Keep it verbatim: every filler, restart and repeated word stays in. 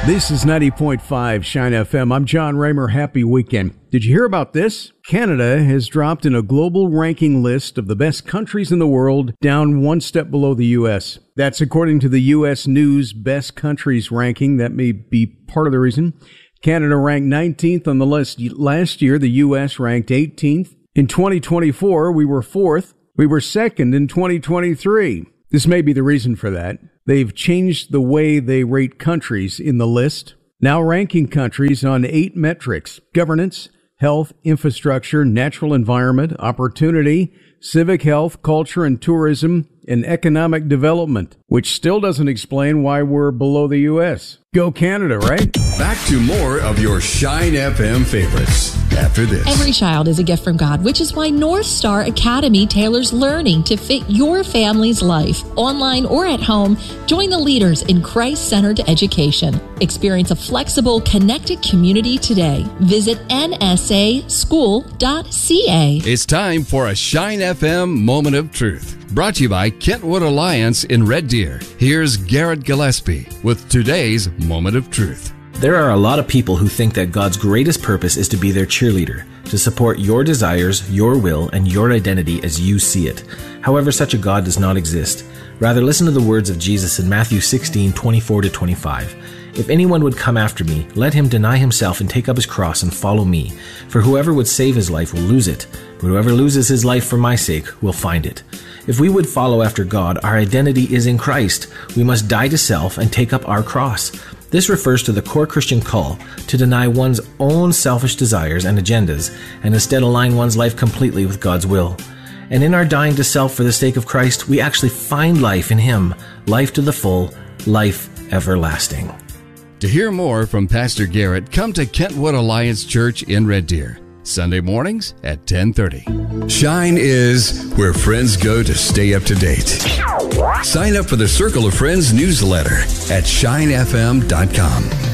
This is ninety point five Shine F M. I'm John Raymer. Happy weekend. Did you hear about this? Canada has dropped in a global ranking list of the best countries in the world, down one step below the U S. That's according to the U S News Best Countries ranking. That may be part of the reason. Canada ranked nineteenth on the list last year. The U S ranked eighteenth. In twenty twenty-four, we were fourth. We were second in twenty twenty-three. This may be the reason for that. They've changed the way they rate countries in the list, now ranking countries on eight metrics: governance, health, infrastructure, natural environment, opportunity, civic health, culture and tourism, and economic development, which still doesn't explain why we're below the U S. Go Canada, right? Back to more of your Shine F M favorites after this. Every child is a gift from God, which is why North Star Academy tailors learning to fit your family's life. Online or at home, join the leaders in Christ-centered education. Experience a flexible, connected community today. Visit N S A school dot C A. It's time for a Shine F M Moment of Truth. Brought to you by Kentwood Alliance in Red Deer. Here's Garrett Gillespie with today's Moment of Truth. There are a lot of people who think that God's greatest purpose is to be their cheerleader, to support your desires, your will, and your identity as you see it. However, such a God does not exist. Rather, listen to the words of Jesus in Matthew sixteen, twenty-four to twenty-five. If anyone would come after me, let him deny himself and take up his cross and follow me. For whoever would save his life will lose it, but whoever loses his life for my sake will find it. If we would follow after God, our identity is in Christ. We must die to self and take up our cross. This refers to the core Christian call to deny one's own selfish desires and agendas and instead align one's life completely with God's will. And in our dying to self for the sake of Christ, we actually find life in Him, life to the full, life everlasting. To hear more from Pastor Garrett, come to Kentwood Alliance Church in Red Deer, Sunday mornings at ten thirty. Shine is where friends go to stay up to date. Sign up for the Circle of Friends newsletter at shine f m dot com.